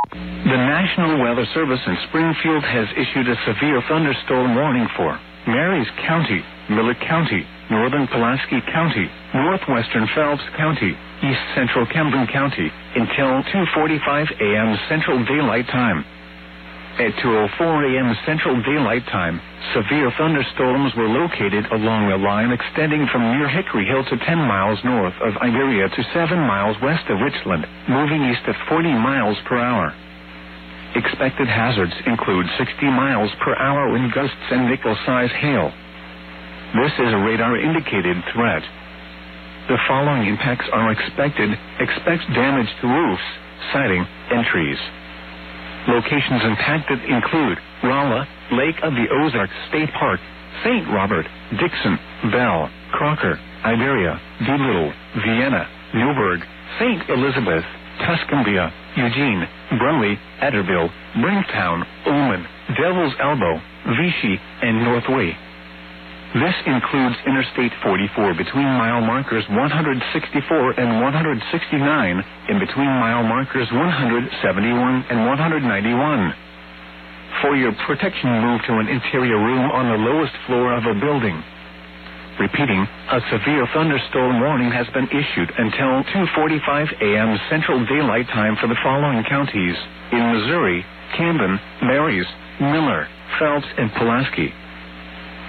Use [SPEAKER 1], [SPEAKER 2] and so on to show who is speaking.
[SPEAKER 1] The National Weather Service in Springfield has issued a severe thunderstorm warning for Marys County, Miller County, Northern Pulaski County, Northwestern Phelps County, East Central Camden County, until 2:45 a.m. Central Daylight Time. At 2:04 a.m. Central Daylight Time, severe thunderstorms were located along a line extending from near Hickory Hill to 10 miles north of Iberia to 7 miles west of Richland, moving east at 40 miles per hour. Expected hazards include 60 miles per hour wind gusts and nickel-size hail. This is a radar-indicated threat. The following impacts are expected. Expect damage to roofs, siding, and trees. Locations impacted include Rolla, Lake of the Ozarks State Park, St. Robert, Dixon, Bell, Crocker, Iberia, Doolittle, Vienna, Newburgh, St. Elizabeth, Tuscumbia, Eugene, Brumley, Etterville, Brinktown, Ullman, Devil's Elbow, Vichy, and Northway. This includes Interstate 44 between mile markers 164 and 169 and between mile markers 171 and 191. For your protection, move to an interior room on the lowest floor of a building. Repeating, a severe thunderstorm warning has been issued until 2:45 a.m. Central Daylight Time for the following counties in Missouri: Camden, Marys, Miller, Phelps, and Pulaski.